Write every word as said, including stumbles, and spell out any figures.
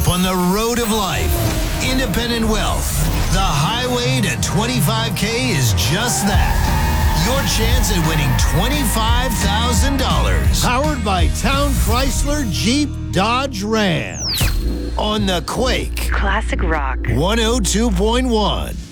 on the road of life. Independent wealth. The highway to twenty-five K is just that. Your chance at winning twenty-five thousand dollars. Powered by Town Chrysler Jeep Dodge Ram. On the Quake. Classic rock. one oh two point one.